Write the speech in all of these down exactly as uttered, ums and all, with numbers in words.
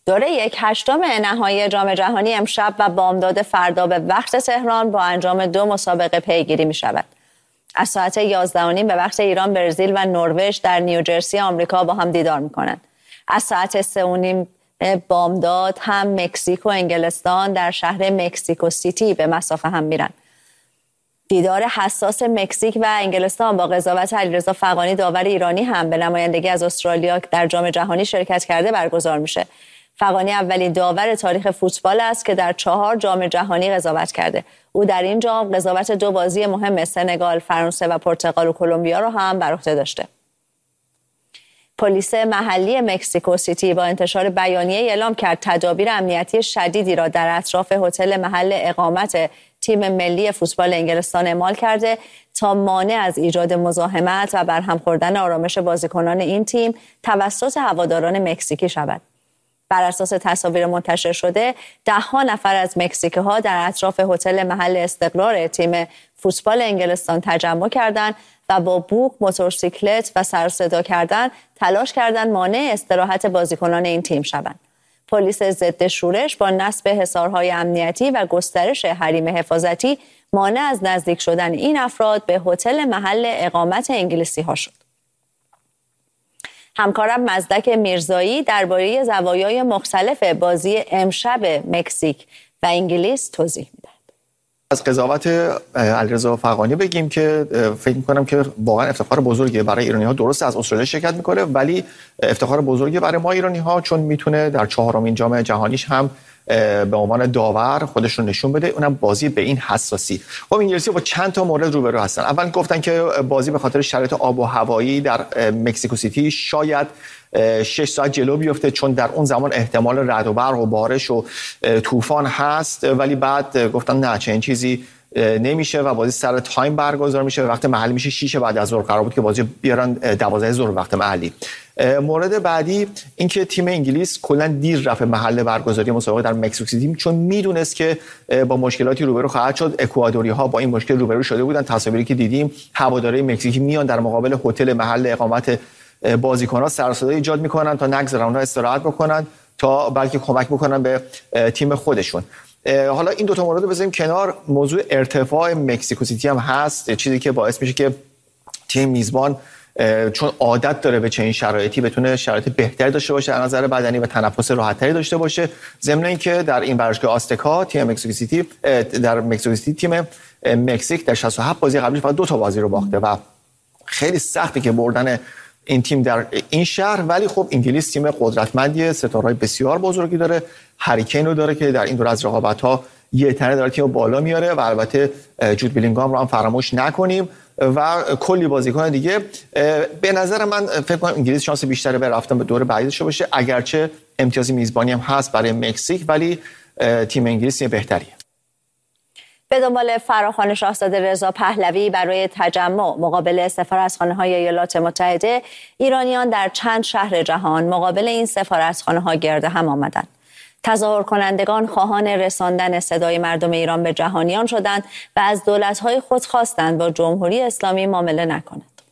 دوره یک هشتم نهایی جام جهانی امشب و بامداد فردا به وقت تهران با انجام دو مسابقه پیگیری می شود. از ساعت یازده و نیم به وقت ایران، برزیل و نروژ در نیوجرسی آمریکا با هم دیدار می کنند. از ساعت سه و نیم بامداد هم مکزیک و انگلستان در شهر مکزیکو سیتی به مصاف هم میرن. دیدار حساس مکزیک و انگلستان با قضاوت علیرضا فغانی داور ایرانی هم به نمایندگی از استرالیا در جام جهانی شرکت کرده برگزار میشه. فغانی اولین داور تاریخ فوتبال است که در چهار جام جهانی قضاوت کرده. او در این جام قضاوت دو بازی مهم سنگال، فرانسه و پرتغال و کلمبیا را هم بر عهده داشته. پلیس محلی مکزیکو سیتی با انتشار بیانیه اعلام کرد تدابیر امنیتی شدیدی را در اطراف هتل محل اقامت تیم ملی فوتبال انگلستان اعمال کرده تا مانع از ایجاد مزاحمت و برهم خوردن آرامش بازیکنان این تیم توسط هواداران مکزیکی شود. بر اساس تصاویر منتشر شده، ده ها نفر از مکزیکی ها در اطراف هتل محل استقرار تیم فوتبال انگلستان تجمع کردند و با بوق، موتورسیکلت و سر و صدا کردن تلاش کردند مانع استراحت بازیکنان این تیم شوند. پلیس ضد شورش با نصب حصارهای امنیتی و گسترش حریم حفاظتی مانع از نزدیک شدن این افراد به هتل محل اقامت انگلیسی ها شد. همکارم مزدک میرزایی درباره زوایای مختلف بازی امشب مکزیک و انگلیس توضیح میدهد. از قضاوت علیرضا فغانی بگیم که فکر می‌کنم که واقعا افتخار بزرگی برای ایرانی‌ها. درسته از استرالیا شرکت می‌کنه، ولی افتخار بزرگی برای ما ایرانی‌ها، چون میتونه در چهارمین جام جهانیش هم به عنوان داور خودش رو نشون بده، اونم بازی به این حساسی. خب انگلیسی با چند تا مورد روبرو هستن. اول گفتن که بازی به خاطر شرایط آب و هوایی در مکزیکو سیتی شاید شش ساعت جلو بیفته، چون در اون زمان احتمال رعد و برق و بارش و طوفان هست، ولی بعد گفتن نه، چنین چیزی نمیشه و بازی سر تایم برگزار میشه. وقت محلی میشه شش بعد از ظهر، قرار بود که بازی بیارن دوازده ظهر وقت محلی. مورد بعدی اینکه تیم انگلیس کلا دیر رفت محل برگزاری مسابقه در مکزیکو سیتی، چون میدونست که با مشکلاتی روبرو خواهد شد. اکوادوری ها با این مشکل روبرو شده بودن. تصاویری که دیدیم، هواداری مکزیکی میان در مقابل هتل محل اقامت بازیکن‌ها سر و صدا ایجاد میکنن تا نگذارن اونها استراحت بکنن، تا بلکه کمک بکنن به تیم خودشون. حالا این دو تا مورد رو بذاریم کنار. موضوع ارتفاع مکزیکو سیتی هم هست، چیزی که باعث میشه که تیم میزبان چون عادت داره به چنین شرایطی بتونه شرایط بهتری داشته باشه از نظر بدنی و تنفس راحت‌تری داشته باشه. ضمن اینکه در این ورزشگاه آزتکا تیم مکزیکو سیتی در مکزیکو سیتی تیم مکزیک در شصت و هفت بازی قبلی فقط دو تا بازی رو باخته و خیلی سخته که بردن این تیم در این شهر. ولی خب انگلیس تیم قدرتمندیه، ستاره‌های بسیار بزرگی داره، هری کین رو داره که در این دور از رقابت‌ها یه تنه داره تیم بالا میاره و البته جود بلینگهام رو هم فراموش نکنیم و کلی بازیکن دیگه. به نظر من فکر کنم انگلیس شانس بیشتری برای رفتن به دور بعدی داشته باشه، اگرچه امتیازی میزبانی هم هست برای مکزیک، ولی تیم انگلیس تیم بهتریه. به دنبال فراخوان شاهزاده رضا پهلوی برای تجمع مقابل سفارتخانه‌های ایالات متحده، ایرانیان در چند شهر جهان مقابل این سفارتخانه‌ها گرد هم آمدند. تظاهر کنندگان خواهان رساندن صدای مردم ایران به جهانیان شدند و از دولت‌های خود خواستند با جمهوری اسلامی معامله نکنند.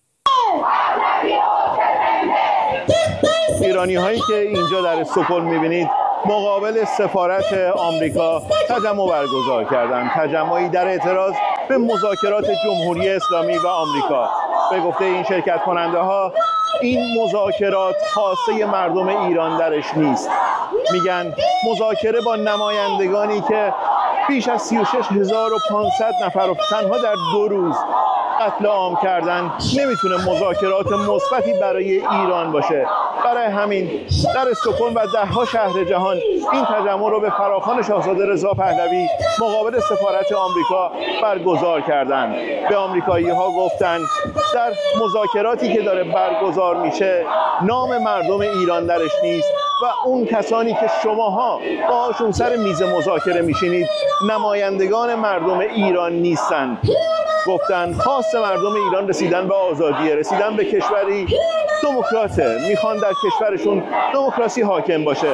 ایرانی‌هایی که اینجا در استکهلم می‌بینید مقابل سفارت آمریکا تجمع برگزار کردند. تجمعی در اعتراض به مذاکرات جمهوری اسلامی و آمریکا. به گفته این شرکت کننده ها، این مذاکرات خواسته مردم ایران درش نیست. میگن مذاکره با نمایندگانی که بیش از سی و شش هزار و پانصد نفر رو تنها در دو روز قتل عام کردن نمیتونه مذاکرات مثبتی برای ایران باشه. برای همین در استکهلم و ده ها شهر جهان این تجمع رو به فراخوان شاهزاده رضا پهلوی مقابل سفارت آمریکا برگزار کردند. به آمریکایی ها گفتن در مذاکراتی که داره برگزار میشه نام مردم ایران درش نیست و اون کسانی که شماها باهاشون سر میز مذاکره میشینید نمایندگان مردم ایران نیستن. گفتن خواست مردم ایران رسیدن به آزادی، رسیدن به کشوری دموکراته، میخوان در کشورشون دموکراسی حاکم باشه.